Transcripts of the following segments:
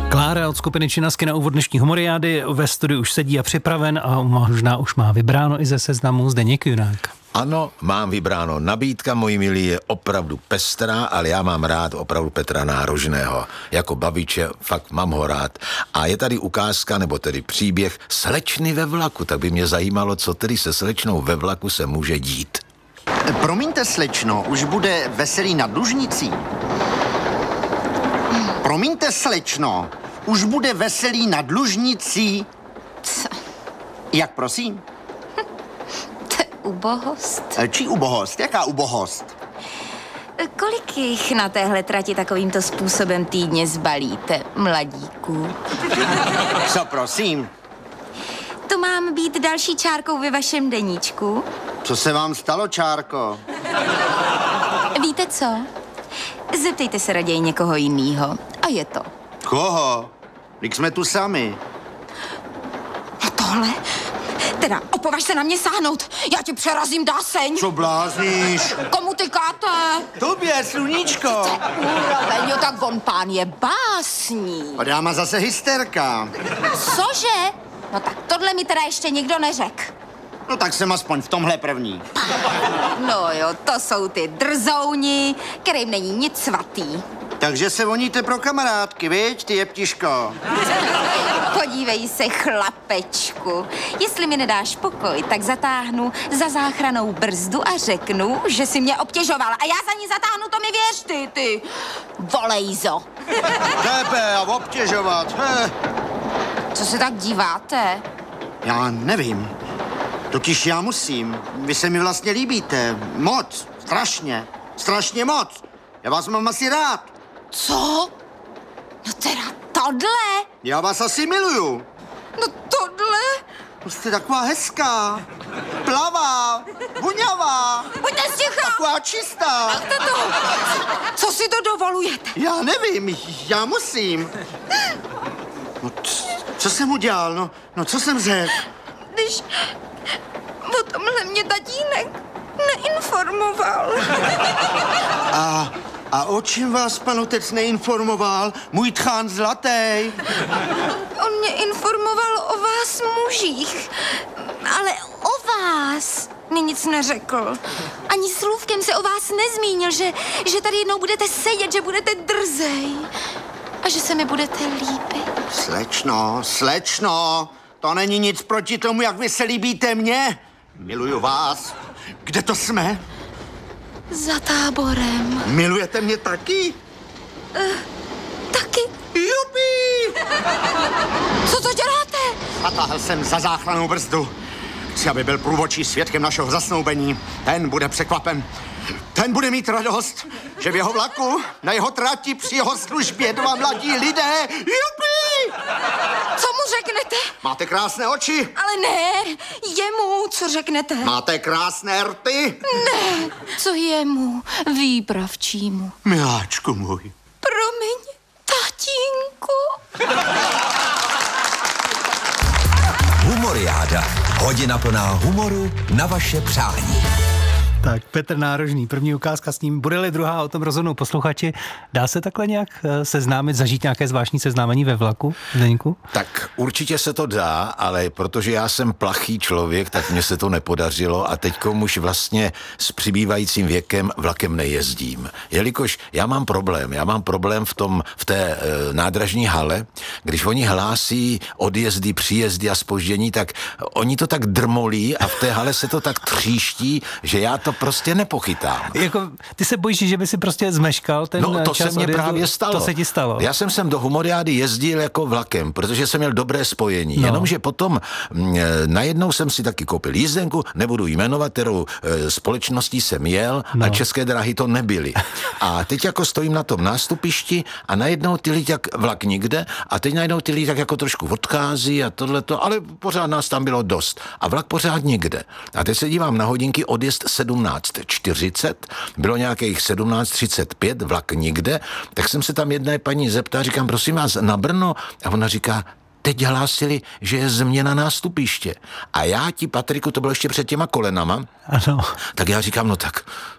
Klára od skupiny Činasky na úvod dnešní humoriády ve studiu už sedí a připraven a možná už má vybráno i ze seznamu Zdeněk Junák. Ano, mám vybráno. Nabídka, mojí milí, je opravdu pestrá, ale já mám rád opravdu Petra Nárožného. Jako babiče, fakt mám ho rád. A je tady ukázka, nebo tedy příběh slečny ve vlaku. Tak by mě zajímalo, co tedy se slečnou ve vlaku se může dít. Promiňte, slečno, už bude veselý nad Lužnicí. Promiňte, slečno, už bude veselý nad Lužnicí. Co? Jak prosím? To je ubohost. Čí ubohost? Jaká ubohost? Kolik jich na téhle trati takovýmto způsobem týdně zbalíte, mladíků? Co prosím? To mám být další čárkou ve vašem deníčku? Co se vám stalo, čárko? Víte co? Zeptejte se raději někoho jiného. A je to. Koho? Vždyť jsme tu sami. A tohle? Teda, opovaž se na mě sáhnout. Já ti přerazím dáseň. Co blázníš? Komu tykáte? Tobě, sluníčko. Úroveň, tak on pán je básní. A dáma zase hysterka. Cože? No tak tohle mi teda ještě nikdo neřekl. No tak jsem aspoň v tomhle první. No jo, to jsou ty drzouni, kterým není nic svatý. Takže se voníte pro kamarádky, viď, ty jeptiško? Podívej se, chlapečku. Jestli mi nedáš pokoj, tak zatáhnu za záchranou brzdu a řeknu, že si mě obtěžoval. A já za ní zatáhnu, to mi věř, ty volejzo. Tebe a obtěžovat. Co se tak díváte? Já nevím. Totiž já musím. Vy se mi vlastně líbíte. Moc. Strašně. Strašně moc. Já vás mám asi rád. Co? No teda tohle? Já vás asi miluju. No tohle? Jste taková hezká. Plavá. Voňavá. Buďte sticha! Taková čistá. Ach, to. Co si to dovolujete? Já nevím. Já musím. No, co jsem udělal? No co jsem řekl? Když o tomhle mě tatínek neinformoval. A o čem vás pan otec neinformoval? Můj tchán zlatý. On mě informoval o vás mužích, ale o vás mi nic neřekl. Ani slůvkem se o vás nezmínil, že tady jednou budete sedět, že budete drzej a že se mi budete líbit. Slečno, to není nic proti tomu, jak vy se líbíte mně. Miluju vás. Kde to jsme? Za Táborem. Milujete mě taky? Taky. Jupi! Co to děláte? Zatáhl jsem za záchrannou brzdu. Chci, aby byl průvodčí svědkem našeho zasnoubení. Ten bude překvapen. Ten bude mít radost, že v jeho vlaku, na jeho trati, při jeho službě dva mladí lidé. Jupi! Co mu řeknete? Máte krásné oči. Ale ne, jemu, co řeknete? Máte krásné rty. Ne, co jemu, výpravčímu. Miláčku můj. Promiň, tatínku. Humoriáda. Hodina plná humoru na vaše přání. Tak Petr Nárožný, první ukázka s ním. Bude-li druhá, o tom rozhodnou posluchači. Dá se takhle nějak seznámit, zažít nějaké zvláštní seznámení ve vlaku, Zdeňku? Tak určitě se to dá, ale protože já jsem plachý člověk, tak mně se to nepodařilo a teďkom už vlastně s přibývajícím věkem vlakem nejezdím. Jelikož já mám problém v té nádražní hale, když oni hlásí odjezdy, příjezdy a zpoždění, tak oni to tak drmolí a v té hale se to tak tříští, že já to prostě nepochytám. Jako, ty se bojíš, že by si prostě zmeškal ten čas? No, to se mně odjezdu? právě stalo. To se ti stalo. Já jsem sem do humoriády jezdil jako vlakem, protože jsem měl dobré spojení. No. Jenomže potom najednou jsem si taky koupil jízdenku, nebudu jmenovat, kterou společností jsem jel a České dráhy to nebyly. A teď jako stojím na tom nástupišti a najednou ty lidi jak vlak nikde a teď najednou ty lidi tak jako trošku odchází a tohleto, ale pořád nás tam bylo dost. A vlak pořád nikde. A teď se dívám na hodinky, odjezd 17:40, bylo nějakých 17:35, vlak nikde, tak jsem se tam jedné paní zeptal, říkám, prosím vás, na Brno? A ona říká, teď hlásili, že je změna nástupiště. A já ti, Patriku, to bylo ještě před těma kolenama, ano. Tak já říkám, no tak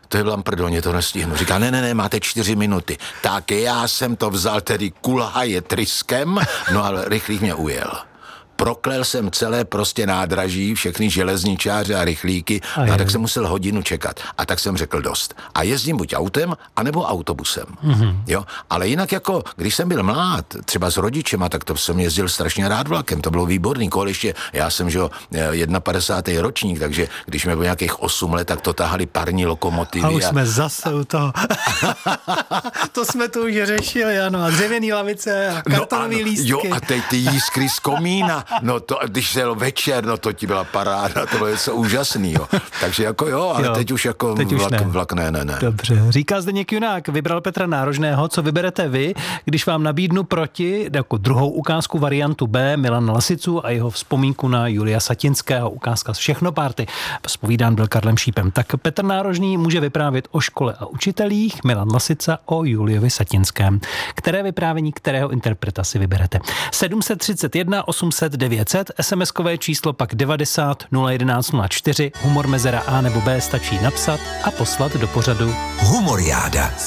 to je blamprdoně, to nestihnu. Říká, ne, máte 4 minuty. Tak já jsem to vzal tedy kulhaje tryskem, no ale rychlík mě ujel. Proklel jsem celé prostě nádraží, všechny železničáře a rychlíky a tak jsem musel hodinu čekat. A tak jsem řekl dost. A jezdím buď autem, anebo autobusem. Jo? Ale jinak jako, když jsem byl mlád, třeba s rodičema, tak to jsem jezdil strašně rád vlakem, to bylo výborný. Ještě, já jsem, že 51. ročník, takže když mi bylo nějakých 8 let, tak to tahali parní lokomotivy. A už jsme zase u toho. To jsme tu už řešili, ano. A dřevěný lavice a kartonový lístky. Jo, a teď ty jiskry z komína. No to, když šel večer, no to ti byla paráda, to bylo něco úžasného. Takže jako jo, ale teď už jako vlak ne. Dobře, říká Zdeněk Junák, vybral Petra Nárožného, co vyberete vy, když vám nabídnu proti jako druhou ukázku variantu B Milana Lasicu a jeho vzpomínku na Julia Satinského, ukázka z Všechno party. Zpovídán byl Karlem Šípem. Tak Petr Nárožný může vyprávět o škole a učitelích, Milan Lasica o Juliovi Satinském. Které vyprávění, kterého interpreta si vyberete? 731 800 900, SMS-kové číslo pak 90 011 04, humor mezera A nebo B stačí napsat a poslat do pořadu Humoriáda.